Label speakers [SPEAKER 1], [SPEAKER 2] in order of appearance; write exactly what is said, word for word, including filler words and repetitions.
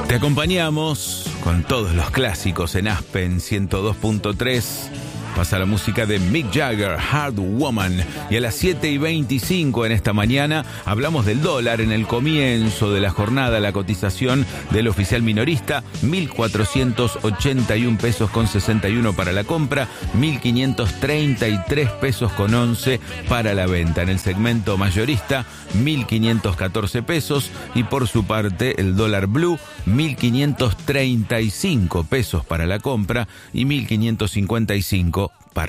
[SPEAKER 1] Te acompañamos con todos los clásicos en Aspen ciento dos punto tres. Pasa la música de Mick Jagger, Hard Woman. Y a las siete y veinticinco en esta mañana hablamos del dólar. En el comienzo de la jornada, la cotización del oficial minorista, mil cuatrocientos ochenta y un pesos con sesenta y uno para la compra, mil quinientos treinta y tres pesos con once para la venta. En el segmento mayorista, mil quinientos catorce pesos. Y por su parte, el dólar blue, mil quinientos treinta y cinco pesos para la compra y mil quinientos cincuenta y cinco para